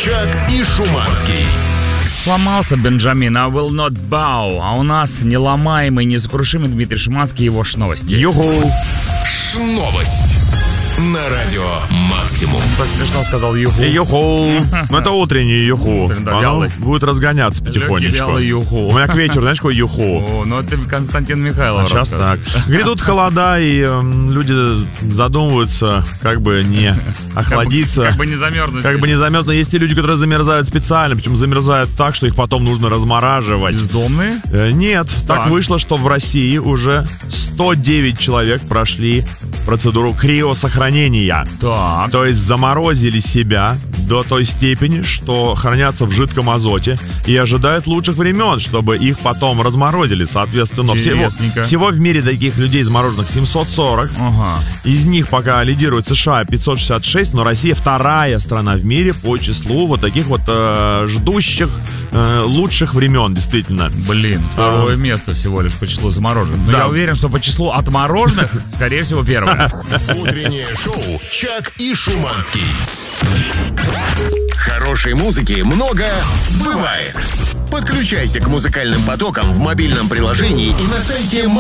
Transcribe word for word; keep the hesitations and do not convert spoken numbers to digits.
Чак и Шуманский. Сломался Бенджамин, I will not bow. А у нас неломаемый, несокрушимый Дмитрий Шуманский, его ж новости. Юху. Новость на радио Максимум. Так смешно сказал юху. Юху. Ну, это утренний юху. Да, Оно вялый. будет разгоняться потихонечку. Вялый юху. У меня к вечеру, знаешь, какой юху? О, ну это Константин Михайлов. А сейчас так. Грядут холода, и э, люди задумываются, как бы не охладиться. Как бы, как бы не замерзнуть. Как бы не замерзнуть. Есть те люди, которые замерзают специально, причем замерзают так, что их потом нужно размораживать. Бездомные? Э, нет, так. Так вышло, что в России уже сто девять человек прошли процедуру криосохранения. Так. То есть заморозили себя до той степени, что хранятся в жидком азоте и ожидают лучших времен, чтобы их потом разморозили. Соответственно, всего, всего в мире таких людей замороженных семьсот сорок. Ага. Из них пока лидирует США пятьсот шестьдесят шесть, но Россия вторая страна в мире по числу вот таких вот э, ждущих э, лучших времен, действительно. Блин, второе а... место всего лишь по числу замороженных. Но да. Я уверен, что по числу отмороженных, скорее всего, первое. Утреннее шоу Чак и Шуманский. Хорошей музыки много бывает. Подключайся к музыкальным потокам в мобильном приложении и на сайте